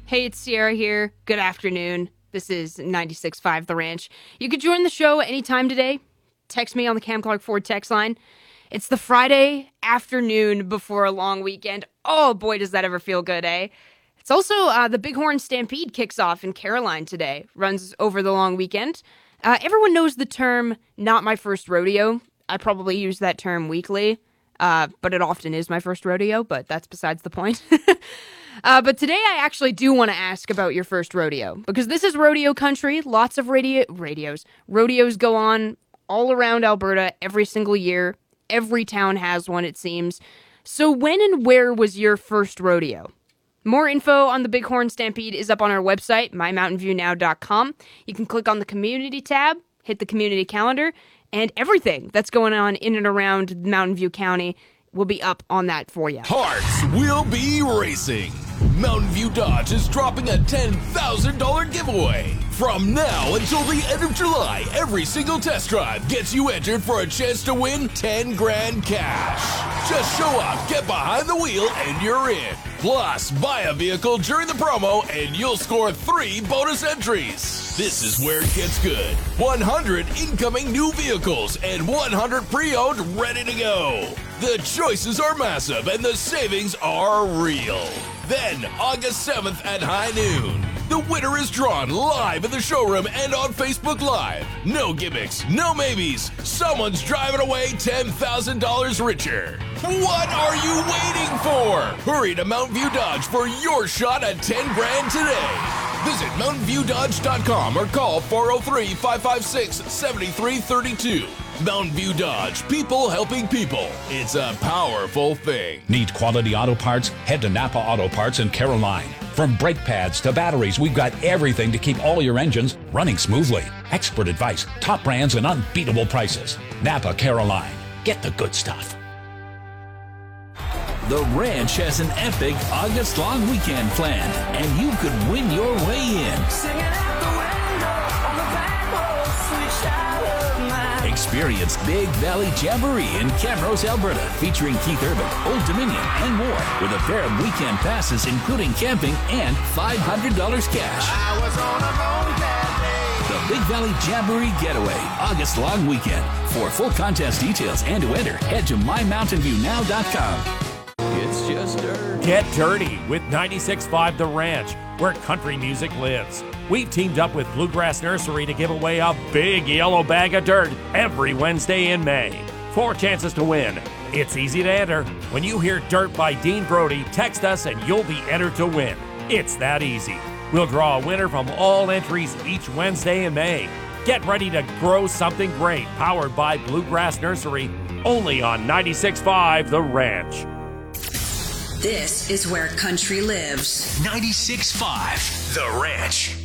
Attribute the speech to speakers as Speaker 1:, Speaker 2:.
Speaker 1: Hey, it's Sierra here. Good afternoon. This is 96.5 The Ranch. You could join the show anytime today. Text me on the Cam Clark Ford text line. It's the Friday afternoon before a long weekend. Oh, boy, does that ever feel good, eh? It's also the Bighorn Stampede kicks off in Caroline today. Runs over the long weekend. Everyone knows the term, not my first rodeo. I probably use that term weekly, but it often is my first rodeo, but that's besides the point. But today I actually do want to ask about your first rodeo, because this is rodeo country. Lots of rodeos go on all around Alberta every single year. Every town has one, it seems. So when and where was your first rodeo? More info on the Bighorn Stampede is up on our website, mymountainviewnow.com. You can click on the community tab, hit the community calendar, and everything that's going on in and around Mountain View County will be up on that for you.
Speaker 2: Hearts will be racing. Mountain View Dodge is dropping a $10,000 giveaway. From now until the end of July, every single test drive gets you entered for a chance to win 10 grand cash. Just show up, get behind the wheel, and you're in. Plus, buy a vehicle during the promo and you'll score 3 bonus entries. This is where it gets good. 100 incoming new vehicles and 100 pre-owned ready to go. The choices are massive and the savings are real. Then, August 7th at high noon, the winner is drawn live in the showroom and on Facebook Live. No gimmicks, no maybes. Someone's driving away $10,000 richer. What are you waiting for? Hurry to Mountain View Dodge for your shot at 10 grand today. Visit mountainviewdodge.com or call 403-556-7332. Mountain View Dodge, people helping people. It's a powerful thing.
Speaker 3: Need quality auto parts? Head to Napa Auto Parts in Caroline. From brake pads to batteries, we've got everything to keep all your engines running smoothly. Expert advice, top brands, and unbeatable prices. Napa Caroline. Get the good stuff.
Speaker 4: The Ranch has an epic August-long weekend planned, and you could win your way in. Experience Big Valley Jamboree in Camrose, Alberta, featuring Keith Urban, Old Dominion, and more, with a pair of weekend passes including camping and $500 cash. The Big Valley Jamboree Getaway, August-long weekend. For full contest details and to enter, head to mymountainviewnow.com.
Speaker 5: It's just dirt.
Speaker 6: Get dirty with 96.5 The Ranch, where country music lives. We've teamed up with Bluegrass Nursery to give away a big yellow bag of dirt every Wednesday in May. 4 chances to win. It's easy to enter. When you hear Dirt by Dean Brody, text us and you'll be entered to win. It's that easy. We'll draw a winner from all entries each Wednesday in May. Get ready to grow something great, powered by Bluegrass Nursery, only on 96.5 The Ranch.
Speaker 7: This is where country lives.
Speaker 2: 96.5 The Ranch.